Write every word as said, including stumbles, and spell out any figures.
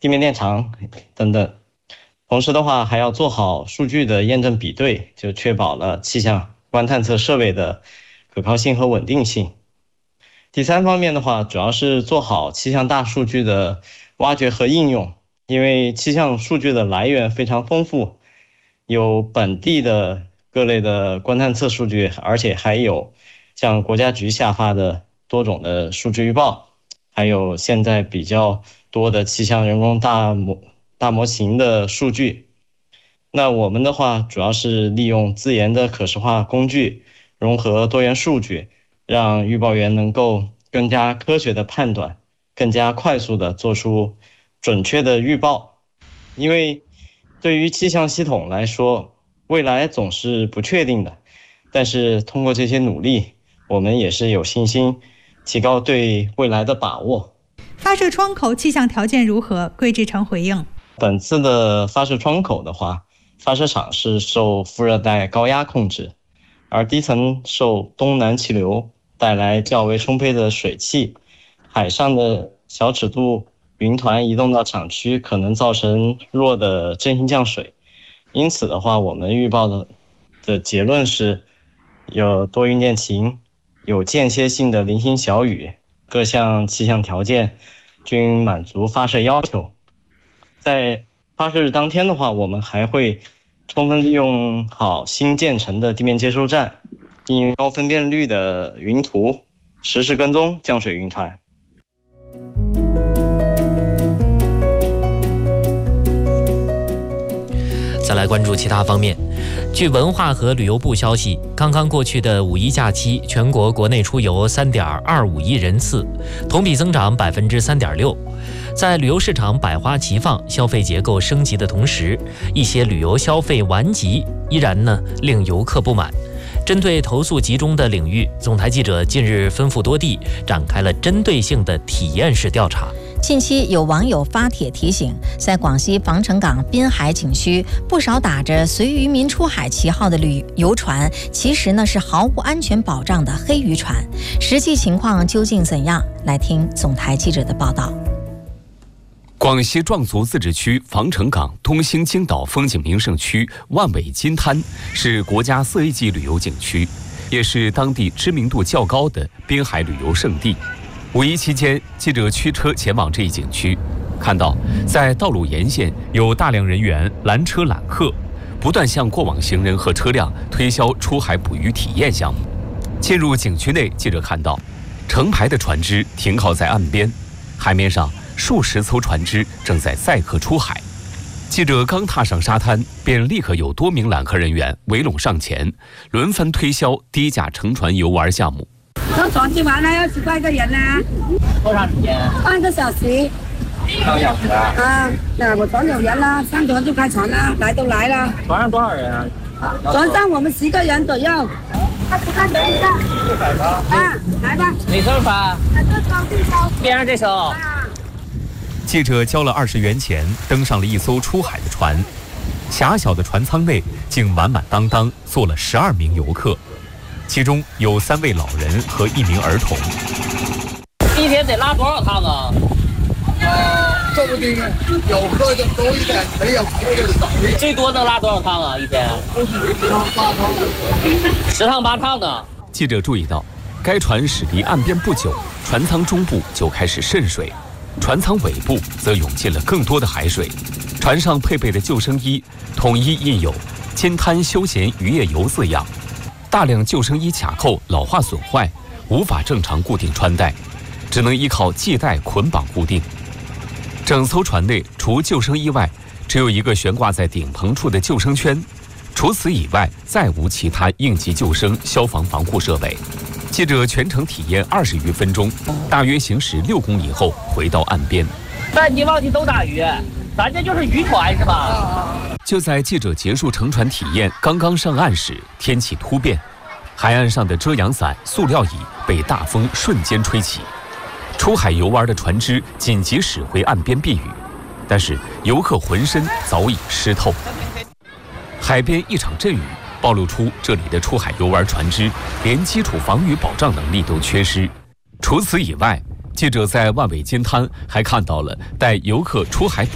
地面电场等等。同时的话，还要做好数据的验证比对，就确保了气象观探测设备的可靠性和稳定性。第三方面的话，主要是做好气象大数据的挖掘和应用，因为气象数据的来源非常丰富，有本地的各类的观探测数据，而且还有像国家局下发的多种的数据预报，还有现在比较多的气象人工大模大模型的数据。那我们的话主要是利用自研的可视化工具，融合多元数据，让预报员能够更加科学的判断，更加快速的做出准确的预报。因为对于气象系统来说，未来总是不确定的，但是通过这些努力，我们也是有信心提高对未来的把握。 发射窗口气象条件如何？桂志成回应： 本次的发射窗口的话，发射场是受副热带高压控制，而低层受东南气流带来较为充沛的水汽，海上的小尺度云团移动到场区可能造成弱的阵性降水。因此的话，我们预报的的结论是有多云见晴，有间歇性的零星小雨，各项气象条件均满足发射要求。在发射日当天的话，我们还会充分利用好新建成的地面接收站，应用高分辨率的云图，实时跟踪降水云团。 再来关注其他方面。据文化和旅游部消息，刚刚过去的五一假期，全国国内出游 三点二五亿人次，同比增长 百分之三点六。在旅游市场百花齐放、消费结构升级的同时，一些旅游消费顽疾依然呢令游客不满。针对投诉集中的领域，总台记者近日奔赴多地，展开了针对性的体验式调查。 近期有网友发帖提醒，在广西防城港滨海景区，不少打着随渔民出海旗号的旅游船，其实呢是毫无安全保障的黑渔船。实际情况究竟怎样？来听总台记者的报道。 广西壮族自治区防城港东兴金岛风景名胜区万尾金滩是国家四 A 级旅游景区，也是当地知名度较高的滨海旅游胜地。五一期间，记者驱车前往这一景区，看到在道路沿线有大量人员拦车揽客，不断向过往行人和车辆推销出海捕鱼体验项目。进入景区内，记者看到成排的船只停靠在岸边，海面上数十艘船只正在载客出海。记者刚踏上沙滩，便立刻有多名揽客人员围拢上前，轮番推销低价乘船游玩项目。 坐船去玩呢，要几块一个人呢？ 多长时间？ 半个小时。 半个小时啊？ 啊，那我船有人了，上船就开船了，来都来了。 船上多少人啊？ 船上我们十个人左右。二十块钱一个。啊，来吧。 哪艘船？ 这艘这艘。 边上这艘。啊。记者交了二十元钱，登上了一艘出海的船。狭小的船舱内竟满满当当坐了十二名游客，其中有三位老人和一名儿童。 一天得拉多少趟啊？ 呃，说不定有客就多一点，没有客就少一点。 最多能拉多少趟啊？一天？ 十趟八趟。 十趟八趟呢。 记者注意到，该船驶离岸边不久，船舱中部就开始渗水，船舱尾部则涌进了更多的海水。船上配备的救生衣统一印有“金滩休闲渔业游”字样。大量救生衣卡扣老化损坏，无法正常固定穿戴，只能依靠系带捆绑固定。整艘船内除救生衣外，只有一个悬挂在顶棚处的救生圈，除此以外再无其他应急救生、消防防护设备。记者全程体验二十余分钟，大约行驶六公里后回到岸边。 淡季旺季都打鱼，咱这就是渔船是吧？ 就在记者结束乘船体验刚刚上岸时，天气突变，海岸上的遮阳伞、塑料椅被大风瞬间吹起，出海游玩的船只紧急驶回岸边避雨，但是游客浑身早已湿透。海边一场阵雨暴露出这里的出海游玩船只连基础防雨保障能力都缺失。除此以外，记者在万尾金滩还看到了带游客出海